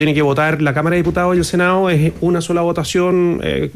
tiene que votar la Cámara de Diputados y el Senado, es una sola votación,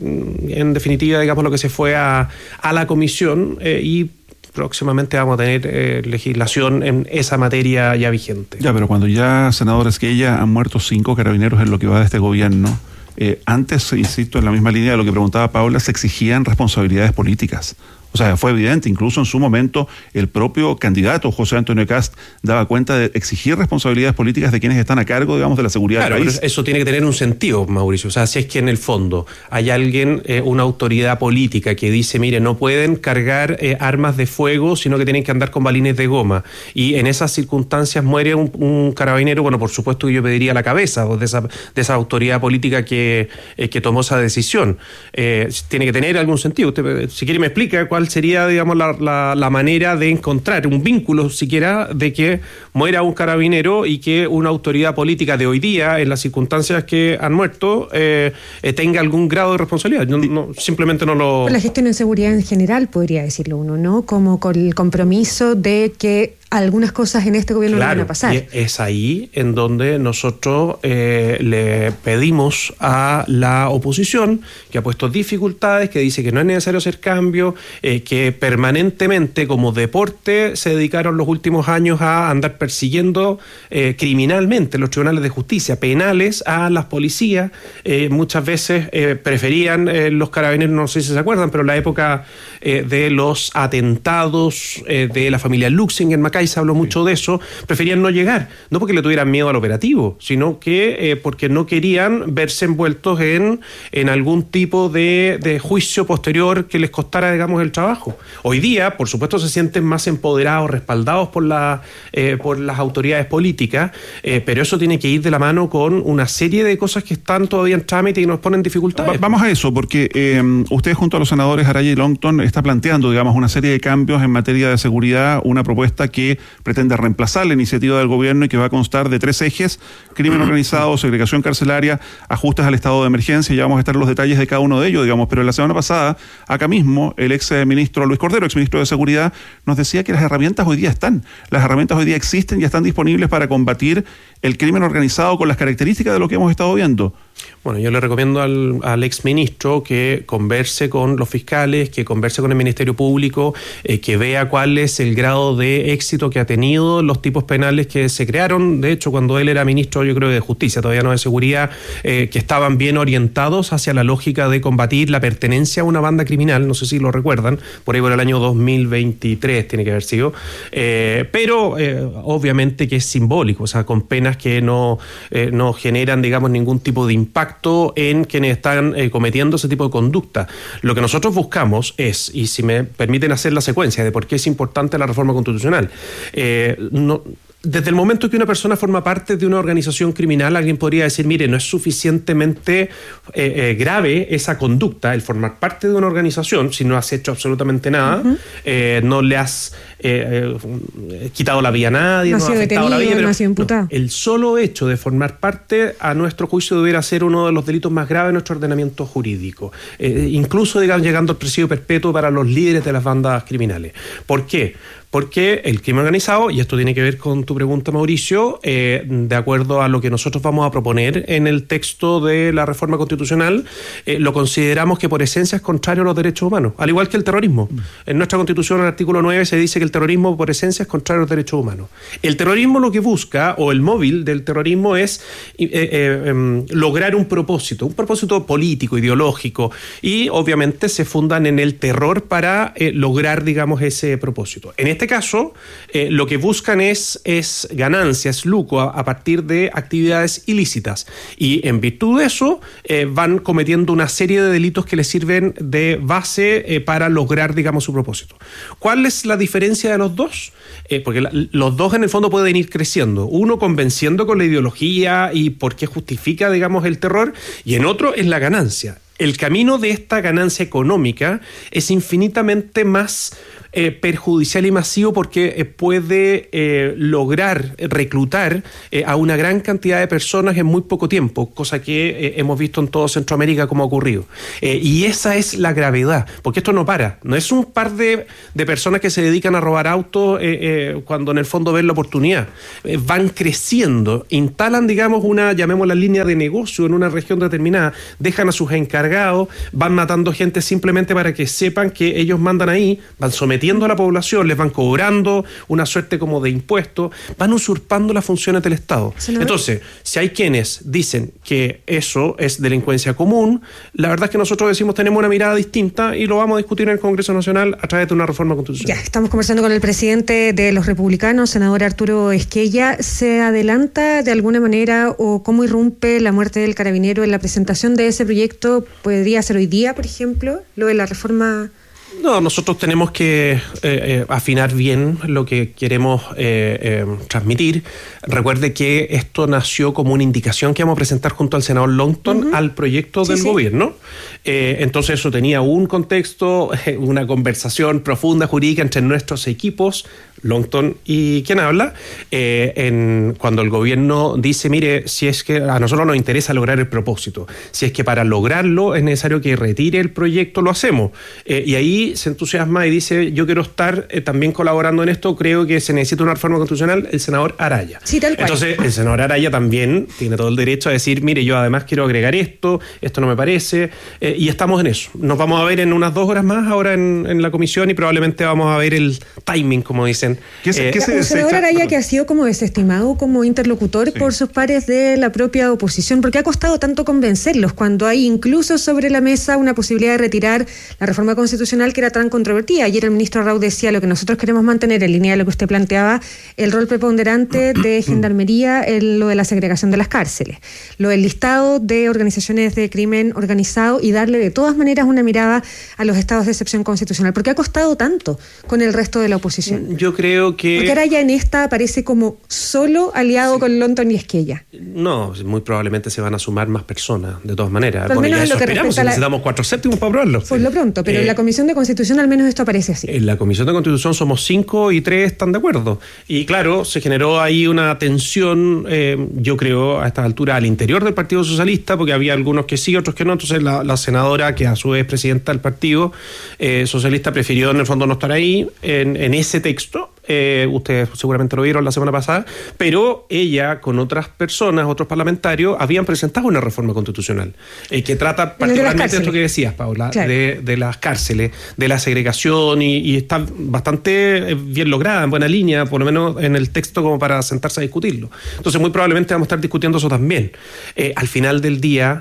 en definitiva, digamos, lo que se fue a la comisión, y próximamente vamos a tener legislación en esa materia ya vigente. Ya, pero cuando ya, senador Esquella, han muerto 5 carabineros en lo que va de este gobierno, antes, insisto, en la misma línea de lo que preguntaba Paula, se exigían responsabilidades políticas. O sea, fue evidente, incluso en su momento el propio candidato José Antonio Kast daba cuenta de exigir responsabilidades políticas de quienes están a cargo, digamos, de la seguridad del país. Pero eso tiene que tener un sentido, Mauricio. O sea, si es que en el fondo hay alguien, una autoridad política que dice, mire, no pueden cargar armas de fuego, sino que tienen que andar con balines de goma. Y en esas circunstancias muere un carabinero, bueno, por supuesto que yo pediría la cabeza de esa autoridad política que tomó esa decisión. Tiene que tener algún sentido. Usted, si quiere, me explica cuál sería, digamos, la manera de encontrar un vínculo siquiera de que muera un carabinero y que una autoridad política de hoy día, en las circunstancias que han muerto, tenga algún grado de responsabilidad. Simplemente no lo... La gestión en seguridad en general, podría decirlo uno, ¿no? Como con el compromiso de que algunas cosas en este gobierno no van a pasar. Y es ahí en donde nosotros le pedimos a la oposición, que ha puesto dificultades, que dice que no es necesario hacer cambios, que permanentemente como deporte se dedicaron los últimos años a andar persiguiendo criminalmente los tribunales de justicia, penales a las policías. Muchas veces preferían los carabineros, no sé si se acuerdan, pero en la época de los atentados de la familia Luxing en Macay, se habló mucho de eso, preferían no llegar, no porque le tuvieran miedo al operativo, sino que porque no querían verse envueltos en algún tipo de juicio posterior que les costara, digamos, el trabajo. Hoy día, por supuesto, se sienten más empoderados, respaldados por las autoridades políticas, pero eso tiene que ir de la mano con una serie de cosas que están todavía en trámite y nos ponen dificultades. Vamos a eso, porque usted junto a los senadores Araya y Longton está planteando, digamos, una serie de cambios en materia de seguridad, una propuesta que pretende reemplazar la iniciativa del gobierno y que va a constar de 3 ejes: crimen organizado, segregación carcelaria, ajustes al estado de emergencia. Ya vamos a estar en los detalles de cada uno de ellos, digamos, pero la semana pasada, acá mismo, el ex ministro Luis Cordero, ex ministro de Seguridad, nos decía que las herramientas hoy día están. Las herramientas hoy día existen y están disponibles para combatir el crimen organizado con las características de lo que hemos estado viendo. Bueno, yo le recomiendo al exministro que converse con los fiscales, que converse con el Ministerio Público, que vea cuál es el grado de éxito que ha tenido los tipos penales que se crearon. De hecho, cuando él era ministro, yo creo, de Justicia, todavía no de Seguridad, que estaban bien orientados hacia la lógica de combatir la pertenencia a una banda criminal. No sé si lo recuerdan, por ahí por el año 2023 tiene que haber sido. Pero obviamente que es simbólico, o sea, con penas que no generan, digamos, ningún tipo de impacto en quienes están cometiendo ese tipo de conducta. Lo que nosotros buscamos es, y si me permiten hacer la secuencia de por qué es importante la reforma constitucional, desde el momento que una persona forma parte de una organización criminal, alguien podría decir, mire, no es suficientemente grave esa conducta, el formar parte de una organización, si no has hecho absolutamente nada, no le has quitado la vida a nadie, no has afectado la vida, no ha sido imputado. No, el solo hecho de formar parte, a nuestro juicio, debería ser uno de los delitos más graves de nuestro ordenamiento jurídico, incluso, digamos, llegando al presidio perpetuo para los líderes de las bandas criminales. ¿Por qué? Porque el crimen organizado, y esto tiene que ver con tu pregunta, Mauricio, de acuerdo a lo que nosotros vamos a proponer en el texto de la reforma constitucional, lo consideramos que por esencia es contrario a los derechos humanos, al igual que el terrorismo. En nuestra Constitución, en el artículo 9, se dice que el terrorismo por esencia es contrario a los derechos humanos. El terrorismo lo que busca, o el móvil del terrorismo, es lograr un propósito político, ideológico, y obviamente se fundan en el terror para lograr, digamos, ese propósito. En este caso, lo que buscan es ganancias, lucro a partir de actividades ilícitas, y en virtud de eso van cometiendo una serie de delitos que les sirven de base para lograr, digamos, su propósito. ¿Cuál es la diferencia de los dos? Porque los dos en el fondo pueden ir creciendo, uno convenciendo con la ideología y por qué justifica, digamos, el terror, y en otro es la ganancia. el camino de esta ganancia económica es infinitamente más perjudicial y masivo porque puede lograr reclutar a una gran cantidad de personas en muy poco tiempo, cosa que hemos visto en todo Centroamérica como ha ocurrido. Y esa es la gravedad, porque esto no para. No es un par de personas que se dedican a robar autos cuando en el fondo ven la oportunidad. Van creciendo, instalan, digamos, una, llamémosla línea de negocio en una región determinada, dejan a sus encargados, van matando gente simplemente para que sepan que ellos mandan ahí, van sometiendo a la población, les van cobrando una suerte como de impuestos, van usurpando las funciones del Estado. Entonces, si hay quienes dicen que eso es delincuencia común, la verdad es que nosotros decimos tenemos una mirada distinta y lo vamos a discutir en el Congreso Nacional a través de una reforma constitucional. Ya, estamos conversando con el presidente de los republicanos, senador Arturo Esquella. ¿Se adelanta de alguna manera o cómo irrumpe la muerte del carabinero en la presentación de ese proyecto? ¿Podría ser hoy día, por ejemplo, lo de la reforma? No, nosotros tenemos que afinar bien lo que queremos transmitir. Recuerde que esto nació como una indicación que vamos a presentar junto al senador Longton al proyecto del gobierno. Entonces eso tenía un contexto, una conversación profunda jurídica entre nuestros equipos, Longton y quien habla, cuando el gobierno dice, mire, si es que a nosotros nos interesa lograr el propósito, si es que para lograrlo es necesario que retire el proyecto, lo hacemos. Y ahí se entusiasma y dice, yo quiero estar también colaborando en esto, creo que se necesita una reforma constitucional, el senador Araya. Sí, tal cual. Entonces el senador Araya también tiene todo el derecho a decir, mire, yo además quiero agregar esto no me parece, y estamos en eso. Nos vamos a ver en unas 2 horas más ahora en la comisión y probablemente vamos a ver el timing, como dicen. ¿Qué se desecha? Senador Araya, que ha sido como desestimado como interlocutor por sus pares de la propia oposición, porque ha costado tanto convencerlos cuando hay incluso sobre la mesa una posibilidad de retirar la reforma constitucional que era tan controvertida. Ayer el ministro Raúl decía, lo que nosotros queremos mantener en línea de lo que usted planteaba, el rol preponderante de Gendarmería en lo de la segregación de las cárceles, lo del listado de organizaciones de crimen organizado y darle de todas maneras una mirada a los estados de excepción constitucional. ¿Por qué ha costado tanto con el resto de la oposición? Yo creo que... Porque Araya en esta aparece como solo aliado con Longton y Esquella. No, muy probablemente se van a sumar más personas, de todas maneras. Al menos ya en lo que esperamos, necesitamos 4/7 para aprobarlo. Por lo pronto, pero en la Comisión de Constitución al menos esto aparece así. En la Comisión de Constitución somos 5 y 3 están de acuerdo. Y claro, se generó ahí una tensión, yo creo, a esta altura al interior del Partido Socialista, porque había algunos que sí, otros que no. Entonces la senadora, que a su vez presidenta del Partido Socialista, prefirió en el fondo no estar ahí en ese texto. Ustedes seguramente lo vieron la semana pasada, pero ella con otras personas, otros parlamentarios, habían presentado una reforma constitucional que trata particularmente de esto que decías, Paula, claro, de las cárceles, de la segregación y está bastante bien lograda, en buena línea, por lo menos en el texto como para sentarse a discutirlo. Entonces muy probablemente vamos a estar discutiendo eso también. Al final del día...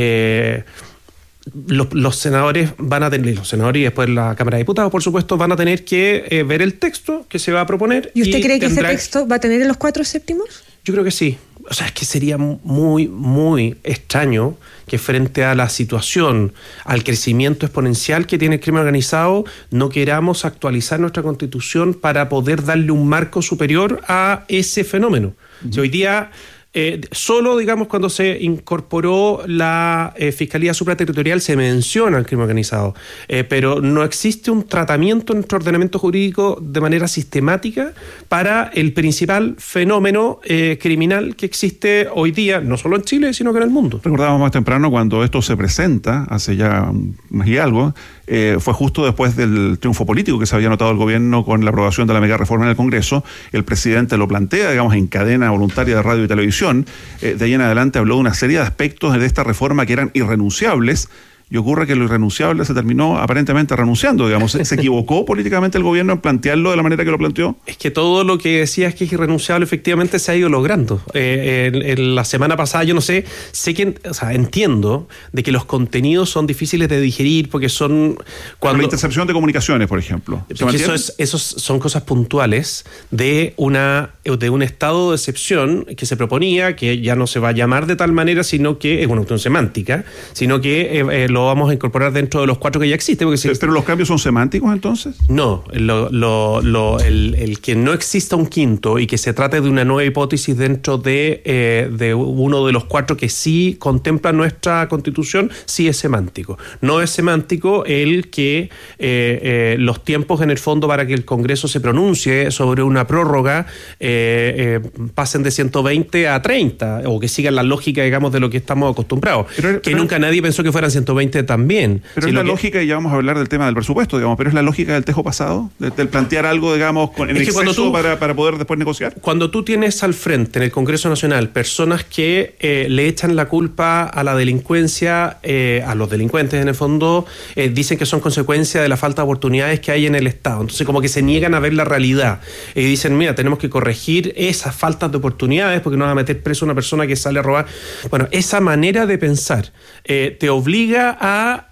Los senadores van a tener, los senadores y después la Cámara de Diputados, por supuesto, van a tener que ver el texto que se va a proponer. ¿Y usted cree que ese texto va a tener en los 4/7? Yo creo que sí. O sea, es que sería muy, muy extraño que frente a la situación, al crecimiento exponencial que tiene el crimen organizado, no queramos actualizar nuestra Constitución para poder darle un marco superior a ese fenómeno. Si hoy día... solo, digamos, cuando se incorporó la Fiscalía Supraterritorial se menciona el crimen organizado, pero no existe un tratamiento en nuestro ordenamiento jurídico de manera sistemática para el principal fenómeno criminal que existe hoy día, no solo en Chile, sino que en el mundo. Recordábamos más temprano cuando esto se presenta, hace ya un mes y algo, fue justo después del triunfo político que se había notado el gobierno con la aprobación de la mega reforma en el Congreso. El presidente lo plantea, digamos, en cadena voluntaria de radio y televisión. De ahí en adelante habló de una serie de aspectos de esta reforma que eran irrenunciables. Y ocurre que lo irrenunciable se terminó aparentemente renunciando, digamos. ¿Se equivocó políticamente el gobierno en plantearlo de la manera que lo planteó? Es que todo lo que decías que es irrenunciable efectivamente se ha ido logrando. En la semana pasada, yo no sé que, o sea, entiendo de que los contenidos son difíciles de digerir porque son... Cuando la intercepción de comunicaciones, por ejemplo. Esos son cosas puntuales de un estado de excepción que se proponía, que ya no se va a llamar de tal manera, sino que es una cuestión semántica, sino que lo lo vamos a incorporar dentro de los 4 que ya existen. ¿Pero los cambios son semánticos entonces? No, el que no exista un quinto y que se trate de una nueva hipótesis dentro de uno de los 4 que sí contempla nuestra Constitución, sí es semántico. No es semántico el que los tiempos en el fondo para que el Congreso se pronuncie sobre una prórroga pasen de 120 a 30, o que sigan la lógica, digamos, de lo que estamos acostumbrados. Pero nunca nadie pensó que fueran 120 también. Pero es la lógica, y ya vamos a hablar del tema del presupuesto, digamos, pero es la lógica del tejo pasado, del plantear algo, digamos, en exceso para poder después negociar. Cuando tú tienes al frente en el Congreso Nacional personas que le echan la culpa a la delincuencia, a los delincuentes en el fondo, dicen que son consecuencia de la falta de oportunidades que hay en el Estado. Entonces como que se niegan a ver la realidad y dicen, mira, tenemos que corregir esas faltas de oportunidades porque no van a meter preso a una persona que sale a robar. Bueno, esa manera de pensar te obliga a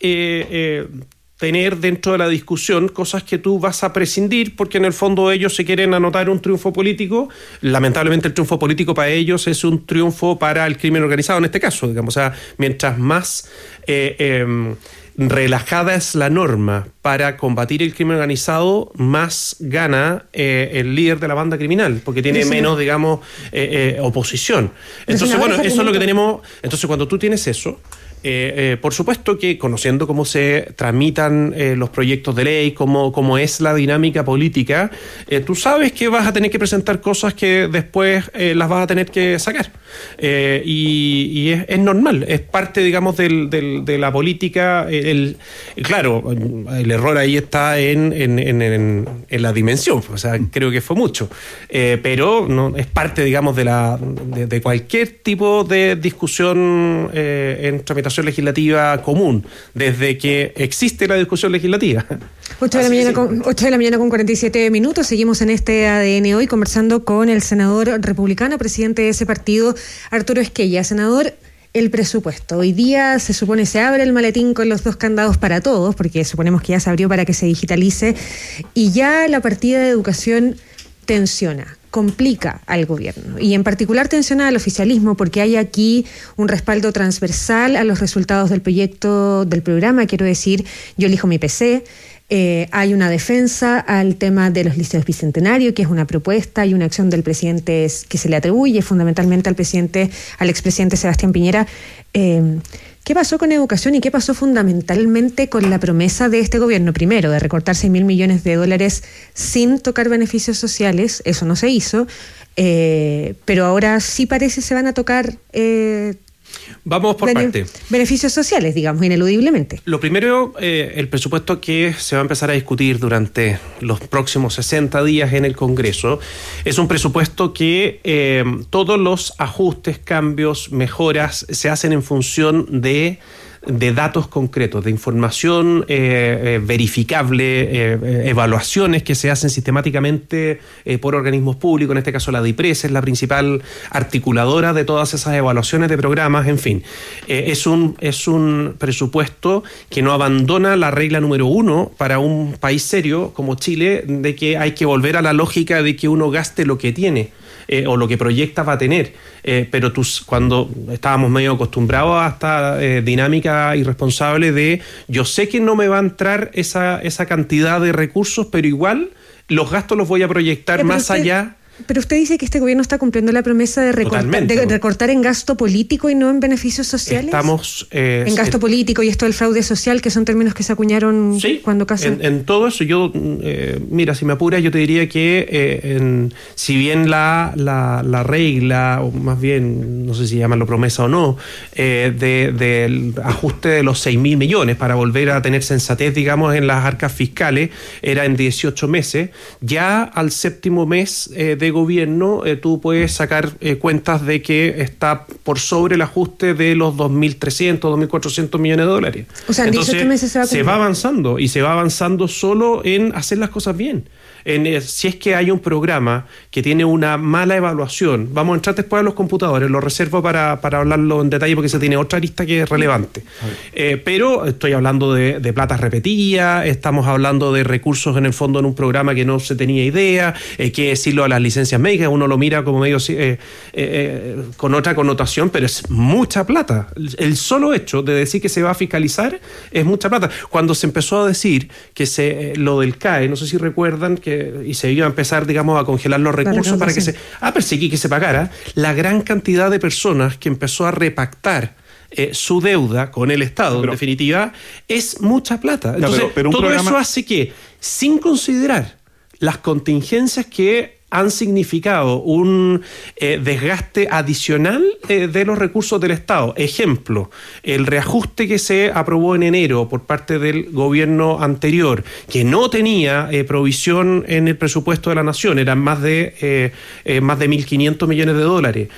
tener dentro de la discusión cosas que tú vas a prescindir porque en el fondo ellos se quieren anotar un triunfo político. Lamentablemente el triunfo político para ellos es un triunfo para el crimen organizado en este caso, digamos. O sea, mientras más relajada es la norma para combatir el crimen organizado, más gana el líder de la banda criminal, porque tiene menos, digamos, oposición. Entonces, bueno, eso es lo que tenemos. Entonces, cuando tú tienes eso, por supuesto que conociendo cómo se tramitan los proyectos de ley, cómo es la dinámica política, tú sabes que vas a tener que presentar cosas que después las vas a tener que sacar. Y es normal, es parte, digamos, de la política. Claro, el error ahí está en la dimensión, o sea, creo que fue mucho. Pero no es parte, digamos, de cualquier tipo de discusión en tramitación legislativa común, desde que existe la discusión legislativa. 8 de la mañana con 47 minutos. Seguimos en este ADN hoy conversando con el senador republicano, presidente de ese partido, Arturo Esquella. Senador, el presupuesto. Hoy día se supone se abre el maletín con los 2 candados para todos, porque suponemos que ya se abrió para que se digitalice, y ya la partida de educación tensiona, complica al gobierno y en particular tensiona al oficialismo porque hay aquí un respaldo transversal a los resultados del proyecto, del programa, quiero decir, Yo elijo mi PC. Hay una defensa al tema de los liceos bicentenarios, que es una propuesta y una acción del presidente que se le atribuye fundamentalmente al expresidente Sebastián Piñera. ¿Qué pasó con educación y qué pasó fundamentalmente con la promesa de este gobierno? Primero, de recortar 6.000 millones de dólares sin tocar beneficios sociales. Eso no se hizo, pero ahora sí parece se van a tocar vamos por parte. Beneficios sociales, digamos, ineludiblemente. Lo primero, el presupuesto que se va a empezar a discutir durante los próximos 60 días en el Congreso es un presupuesto que todos los ajustes, cambios, mejoras se hacen en función de datos concretos, de información verificable, evaluaciones que se hacen sistemáticamente por organismos públicos, en este caso la DIPRES es la principal articuladora de todas esas evaluaciones de programas, en fin. Es un presupuesto que no abandona la regla número 1 para un país serio como Chile, de que hay que volver a la lógica de que uno gaste lo que tiene. O lo que proyecta va a tener, pero cuando estábamos medio acostumbrados a esta dinámica irresponsable de yo sé que no me va a entrar esa cantidad de recursos, pero igual los gastos los voy a proyectar más allá. Pero usted dice que este gobierno está cumpliendo la promesa de recortar en gasto político y no en beneficios sociales. Estamos en gasto político y esto del fraude social, que son términos que se acuñaron cuando casi... En todo eso yo, mira, si me apuras, yo te diría que si bien la regla, o más bien, no sé si llamarlo promesa o no, del ajuste de los 6.000 millones para volver a tener sensatez, digamos, en las arcas fiscales, era en 18 meses, ya al 7º mes de gobierno, tú puedes sacar cuentas de que está por sobre el ajuste de los 2.300, 2.400 millones de dólares. O sea, en 18 meses se va avanzando, y se va avanzando solo en hacer las cosas bien. Si es que hay un programa que tiene una mala evaluación, vamos a entrar después a los computadores, lo reservo para hablarlo en detalle porque se tiene otra lista que es relevante. Pero estoy hablando de platas repetidas, estamos hablando de recursos en el fondo en un programa que no se tenía idea, que decirlo a las licencias médicas, uno lo mira como medio con otra connotación, pero es mucha plata. El solo hecho de decir que se va a fiscalizar es mucha plata. Cuando se empezó a decir que lo del CAE, no sé si recuerdan, y se iba a empezar, digamos, a congelar los recursos para que perseguir que se pagara, la gran cantidad de personas que empezó a repactar su deuda con el Estado, en definitiva, es mucha plata. Entonces, pero todo eso hace que, sin considerar las contingencias que han significado un desgaste adicional de los recursos del Estado. Ejemplo, el reajuste que se aprobó en enero por parte del gobierno anterior, que no tenía provisión en el presupuesto de la Nación, eran más de 1.500 millones de dólares.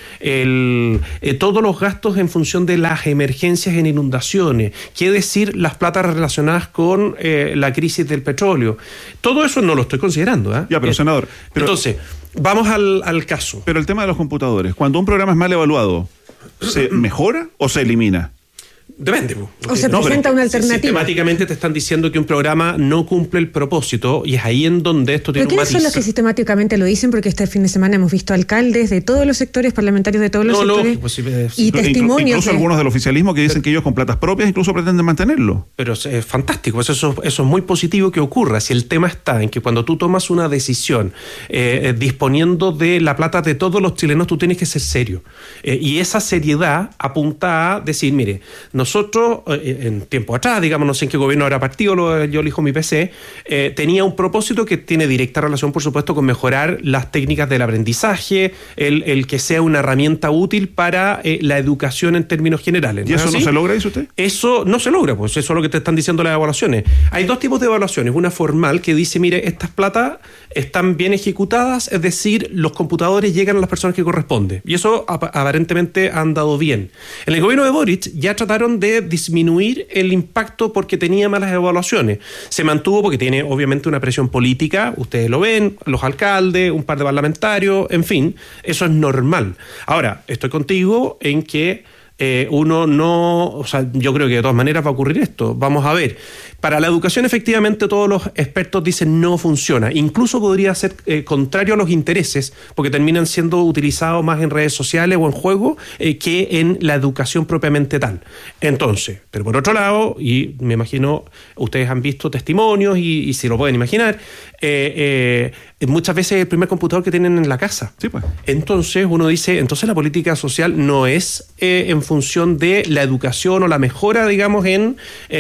Todos los gastos en función de las emergencias en inundaciones, qué decir las platas relacionadas con la crisis del petróleo. Todo eso no lo estoy considerando. Ya, pero senador... Entonces, vamos al caso. Pero el tema de los computadores, cuando un programa es mal evaluado, ¿se mejora o se elimina? Depende. O se presenta una alternativa. Sistemáticamente te están diciendo que un programa no cumple el propósito y es ahí en donde esto tiene un matiz. ¿Pero quiénes son los que sistemáticamente lo dicen? Porque este fin de semana hemos visto alcaldes de todos los sectores, parlamentarios de todos los sectores, y testimonios. Incluso algunos del oficialismo que dicen que ellos con platas propias incluso pretenden mantenerlo. Pero es fantástico, eso es muy positivo que ocurra. Si el tema está en que cuando tú tomas una decisión disponiendo de la plata de todos los chilenos, tú tienes que ser serio. Y esa seriedad apunta a decir, mire, nosotros, en tiempo atrás, digamos, no sé en qué gobierno habrá partido, yo elijo mi PC, tenía un propósito que tiene directa relación, por supuesto, con mejorar las técnicas del aprendizaje, el que sea una herramienta útil para la educación en términos generales. ¿Y eso no se logra, dice usted? Eso no se logra, pues eso es lo que te están diciendo las evaluaciones. Hay dos tipos de evaluaciones, una formal que dice, mire, estas platas están bien ejecutadas, es decir, los computadores llegan a las personas que corresponde. Y eso aparentemente ha andado bien. En el gobierno de Boric ya trataron de disminuir el impacto porque tenía malas evaluaciones. Se mantuvo porque tiene obviamente una presión política, ustedes lo ven, los alcaldes, un par de parlamentarios, en fin, eso es normal. Ahora, estoy contigo en que uno no, o sea, yo creo que de todas maneras va a ocurrir esto. Vamos a ver. Para la educación, efectivamente, todos los expertos dicen no funciona. Incluso podría ser contrario a los intereses, porque terminan siendo utilizados más en redes sociales o en juego que en la educación propiamente tal. Entonces, pero por otro lado, y me imagino, ustedes han visto testimonios y se lo pueden imaginar, muchas veces es el primer computador que tienen en la casa. Sí, pues. Entonces uno dice, entonces la política social no es en función de la educación o la mejora, digamos, en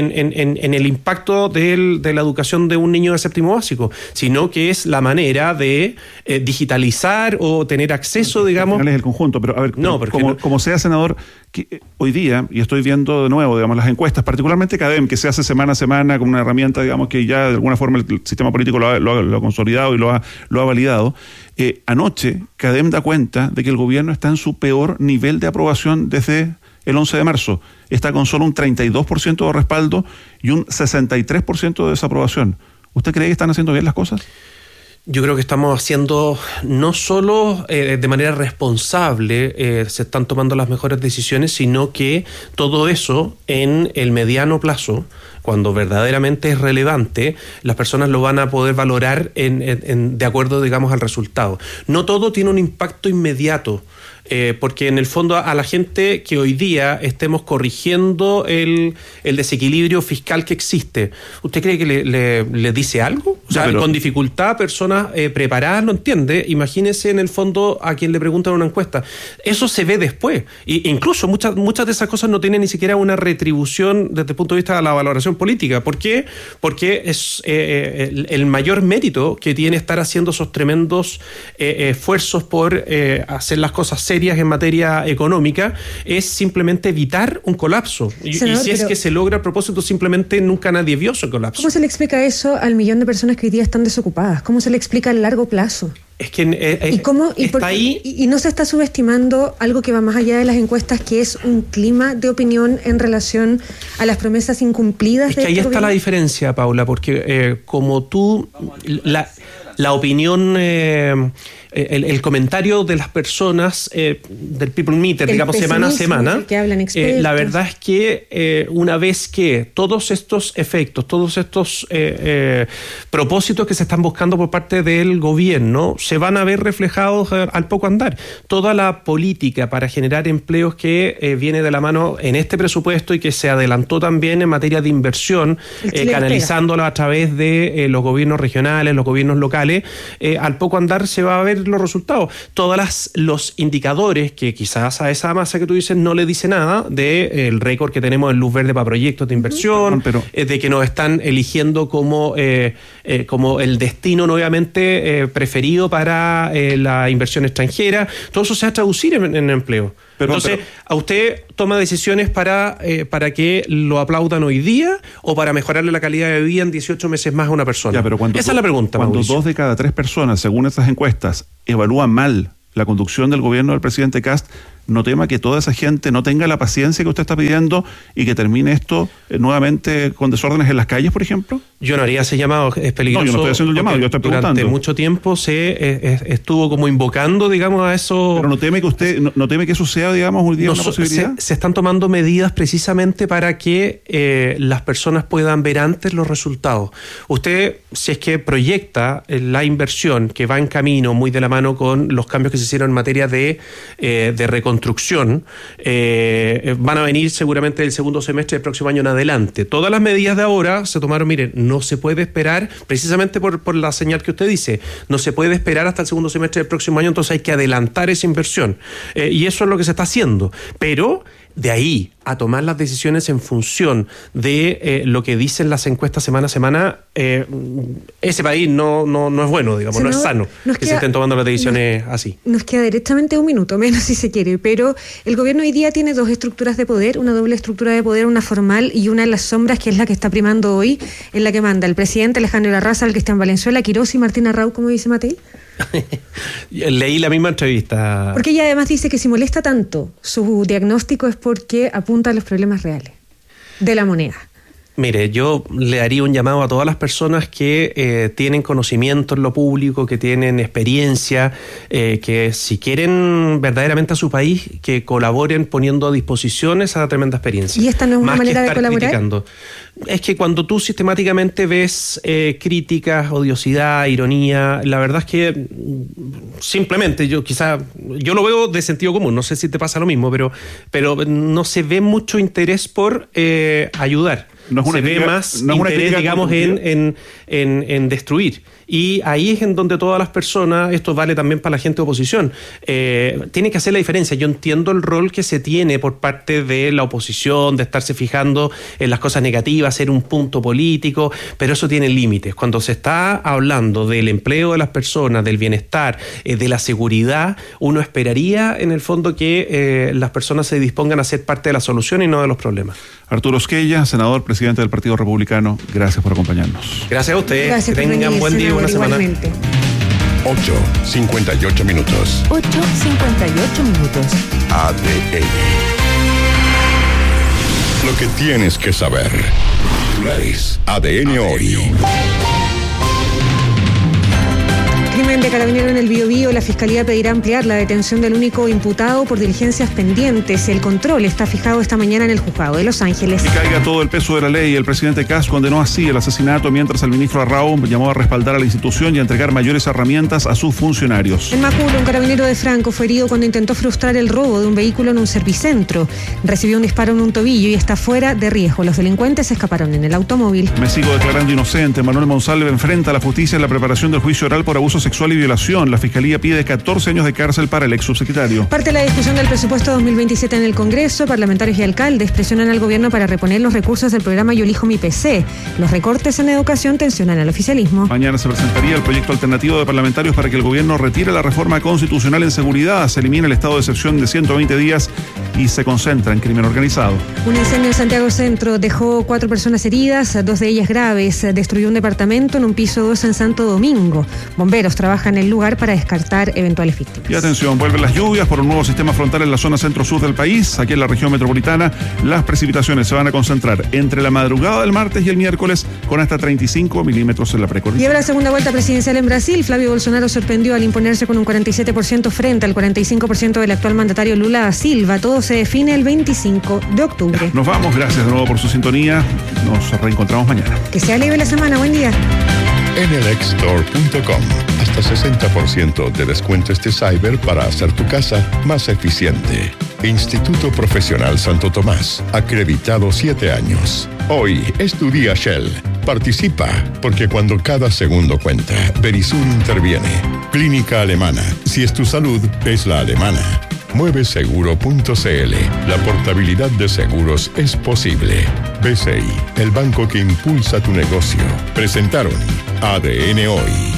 el impacto de la educación de un niño de séptimo básico, sino que es la manera de digitalizar o tener acceso, digamos. Es el conjunto, pero a ver, como sea, senador, que hoy día, y estoy viendo de nuevo, digamos, las encuestas, particularmente CADEM, que se hace semana a semana con una herramienta, digamos, que ya de alguna forma el sistema político lo ha consolidado y lo ha validado. Anoche, CADEM da cuenta de que el gobierno está en su peor nivel de aprobación desde el 11 de marzo. Está con solo un 32% de respaldo y un 63% de desaprobación. ¿Usted cree que están haciendo bien las cosas? Yo creo que estamos haciendo, no solo de manera responsable, se están tomando las mejores decisiones, sino que todo eso en el mediano plazo, cuando verdaderamente es relevante, las personas lo van a poder valorar de acuerdo, digamos, al resultado. No todo tiene un impacto inmediato, porque en el fondo a la gente que hoy día estemos corrigiendo el desequilibrio fiscal que existe, ¿usted cree que le dice algo? O sea, con dificultad, personas preparadas lo entiende. Imagínese en el fondo a quien le preguntan una encuesta. Eso se ve después. E incluso muchas de esas cosas no tienen ni siquiera una retribución desde el punto de vista de la valoración política. ¿Por qué? Porque es el mayor mérito que tiene estar haciendo esos tremendos esfuerzos por hacer las cosas serias en materia económica es simplemente evitar un colapso. Senador, y si es que se logra a propósito, simplemente nunca nadie vio ese colapso. ¿Cómo se le explica eso al millón de personas que hoy día están desocupadas? ¿Cómo se le explica el largo plazo? Es que ¿Y no se está subestimando algo que va más allá de las encuestas, que es un clima de opinión en relación a las promesas incumplidas? Es que ahí está la diferencia, Paula, porque como tú... la opinión, el comentario de las personas del People Meter, digamos, semana a semana, que hablan expertos. La verdad es que una vez que todos estos efectos, todos estos propósitos que se están buscando por parte del gobierno se van a ver reflejados al poco andar. Toda la política para generar empleos que viene de la mano en este presupuesto y que se adelantó también en materia de inversión, canalizándola a través de los gobiernos regionales, los gobiernos locales, al poco andar se va a ver los resultados. Todos los indicadores que quizás a esa masa que tú dices no le dice nada del récord que tenemos en luz verde para proyectos de inversión, de que nos están eligiendo como el destino nuevamente preferido para la inversión extranjera. Todo eso se va a traducir en empleo. Entonces, ¿a usted toma decisiones para que lo aplaudan hoy día o para mejorarle la calidad de vida en 18 meses más a una persona? Esa es la pregunta, Cuando Mauricio. 2 de cada 3 personas, según estas encuestas, evalúan mal la conducción del gobierno del presidente Kast, no tema que toda esa gente no tenga la paciencia que usted está pidiendo y que termine esto nuevamente con desórdenes en las calles, por ejemplo. Yo no haría ese llamado, es peligroso. No, yo no estoy haciendo el llamado, yo estoy preguntando. Durante mucho tiempo se estuvo como invocando, digamos, a eso. Pero no teme que usted, no teme que eso sea, digamos, un día una posibilidad. Se están tomando medidas precisamente para que las personas puedan ver antes los resultados. Usted, si es que proyecta la inversión que va en camino muy de la mano con los cambios que se hicieron en materia de reconstrucción, van a venir seguramente el segundo semestre del próximo año en adelante. Todas las medidas de ahora se tomaron, miren, no se puede esperar, precisamente por la señal que usted dice, no se puede esperar hasta el segundo semestre del próximo año, entonces hay que adelantar esa inversión. Y eso es lo que se está haciendo. Pero de ahí a tomar las decisiones en función de lo que dicen las encuestas semana a semana, ese país no es bueno, digamos, no es sano que se estén tomando las decisiones así. Nos queda directamente un minuto menos si se quiere, pero el gobierno hoy día tiene 2 estructuras de poder, una doble estructura de poder, una formal y una en las sombras, que es la que está primando hoy, en la que manda el presidente Alejandro Larraza, el Cristian Valenzuela, Quirós y Martín Arrau, como dice Matei. Leí la misma entrevista. Porque ella además dice que si molesta tanto su diagnóstico es porque apunta a los problemas reales de la moneda. Mire, yo le daría un llamado a todas las personas que tienen conocimiento en lo público, que tienen experiencia, que si quieren verdaderamente a su país, que colaboren poniendo a disposición esa tremenda experiencia. ¿Y esta no es una manera de colaborar? Criticando. Es que cuando tú sistemáticamente ves críticas, odiosidad, ironía, la verdad es que simplemente yo lo veo de sentido común, no sé si te pasa lo mismo, pero no se ve mucho interés por ayudar. Se ve más interés, digamos, en destruir. Y ahí es en donde todas las personas, esto vale también para la gente de oposición, tiene que hacer la diferencia. Yo entiendo el rol que se tiene por parte de la oposición, de estarse fijando en las cosas negativas, ser un punto político, pero eso tiene límites. Cuando se está hablando del empleo de las personas, del bienestar, de la seguridad, uno esperaría en el fondo que las personas se dispongan a ser parte de la solución y no de los problemas. Arturo Osquella, senador, presidente del Partido Republicano, gracias por acompañarnos. Gracias a ustedes. Gracias, que tengan buen día y buena semana. 8:58 minutos. 8:58 minutos. ADN. Lo que tienes que saber. ADN hoy. Crimen de carabinero en el Biobío, la Fiscalía pedirá ampliar la detención del único imputado por diligencias pendientes. El control está fijado esta mañana en el juzgado de Los Ángeles. Y caiga todo el peso de la ley. El presidente Kast condenó así el asesinato, mientras el ministro Arrau llamó a respaldar a la institución y a entregar mayores herramientas a sus funcionarios. En Macul, un carabinero de Franco fue herido cuando intentó frustrar el robo de un vehículo en un servicentro. Recibió un disparo en un tobillo y está fuera de riesgo. Los delincuentes escaparon en el automóvil. Me sigo declarando inocente. Manuel Monsalve enfrenta a la justicia en la preparación del juicio oral por abuso sexual y violación. La Fiscalía pide 14 años de cárcel para el ex subsecretario. Parte de la discusión del presupuesto 2027 en el Congreso. Parlamentarios y alcaldes presionan al gobierno para reponer los recursos del programa Yo elijo mi PC. Los recortes en educación tensionan al oficialismo. Mañana se presentaría el proyecto alternativo de parlamentarios para que el gobierno retire la reforma constitucional en seguridad, se elimina el estado de excepción de 120 días y se concentra en crimen organizado. Un incendio en Santiago Centro dejó 4 personas heridas, 2 de ellas graves. Destruyó un departamento en un piso 2 en Santo Domingo. Bomberos trabajan en el lugar para descartar eventuales víctimas. Y atención, vuelven las lluvias por un nuevo sistema frontal en la zona centro-sur del país. Aquí en la región metropolitana, las precipitaciones se van a concentrar entre la madrugada del martes y el miércoles con hasta 35 milímetros en la precordillera. Y ahora la segunda vuelta presidencial en Brasil. Flavio Bolsonaro sorprendió al imponerse con un 47% frente al 45% del actual mandatario Lula da Silva. Todo se define el 25 de octubre. Nos vamos, gracias de nuevo por su sintonía. Nos reencontramos mañana. Que sea libre la semana, buen día. NLXstore.com. Hasta 60% de descuento este cyber para hacer tu casa más eficiente. Instituto Profesional Santo Tomás, acreditado 7 años. Hoy es tu día Shell. Participa, porque cuando cada segundo cuenta, Verisur interviene. Clínica Alemana. Si es tu salud, es la alemana. Mueveseguro.cl. La portabilidad de seguros es posible. BCI, el banco que impulsa tu negocio. Presentaron ADN Hoy.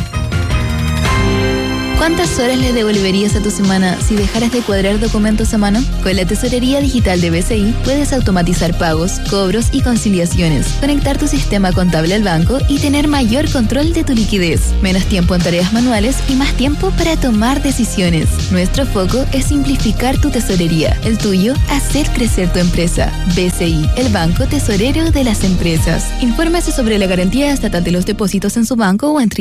¿Cuántas horas le devolverías a tu semana si dejaras de cuadrar documentos a mano? Con la tesorería digital de BCI puedes automatizar pagos, cobros y conciliaciones, conectar tu sistema contable al banco y tener mayor control de tu liquidez, menos tiempo en tareas manuales y más tiempo para tomar decisiones. Nuestro foco es simplificar tu tesorería, el tuyo, hacer crecer tu empresa. BCI, el banco tesorero de las empresas. Infórmese sobre la garantía estatal de los depósitos en su banco o en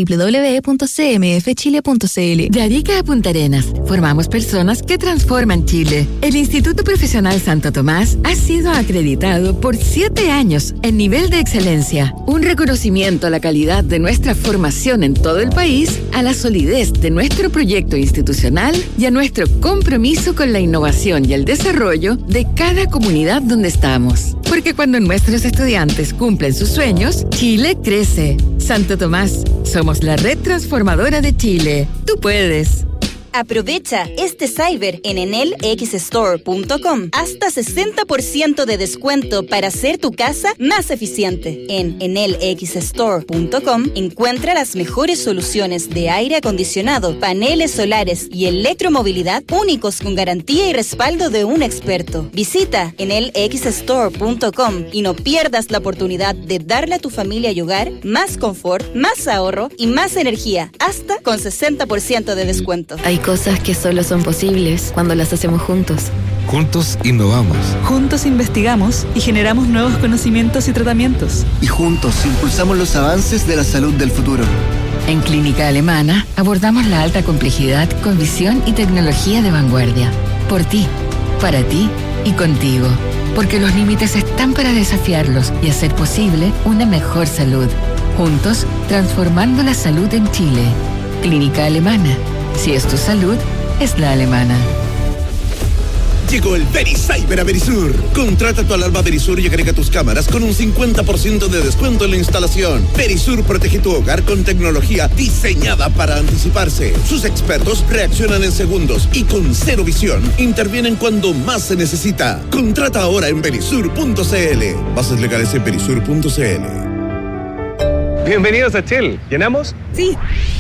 www.cmfchile.cl. De Arica a Punta Arenas, formamos personas que transforman Chile. El Instituto Profesional Santo Tomás ha sido acreditado por 7 años en nivel de excelencia. Un reconocimiento a la calidad de nuestra formación en todo el país, a la solidez de nuestro proyecto institucional y a nuestro compromiso con la innovación y el desarrollo de cada comunidad donde estamos. Porque cuando nuestros estudiantes cumplen sus sueños, Chile crece. Santo Tomás, somos la red transformadora de Chile. Tú puedes. Aprovecha este cyber en enelxstore.com. Hasta 60% de descuento para hacer tu casa más eficiente. En enelxstore.com encuentra las mejores soluciones de aire acondicionado, paneles solares y electromovilidad únicos con garantía y respaldo de un experto. Visita enelxstore.com y no pierdas la oportunidad de darle a tu familia y hogar más confort, más ahorro y más energía, hasta con 60% de descuento. Hay cosas que solo son posibles cuando las hacemos juntos. Juntos innovamos. Juntos investigamos y generamos nuevos conocimientos y tratamientos. Y juntos impulsamos los avances de la salud del futuro. En Clínica Alemana abordamos la alta complejidad con visión y tecnología de vanguardia. Por ti, para ti y contigo. Porque los límites están para desafiarlos y hacer posible una mejor salud. Juntos, transformando la salud en Chile. Clínica Alemana. Si es tu salud, es la alemana. Llegó el VeriCyber a Verisur. Contrata tu alarma Verisur y agrega tus cámaras con un 50% de descuento en la instalación. Verisur protege tu hogar con tecnología diseñada para anticiparse. Sus expertos reaccionan en segundos y con cero visión intervienen cuando más se necesita. Contrata ahora en verisur.cl. Bases legales en verisur.cl. Bienvenidos a Shell. ¿Llenamos? Sí.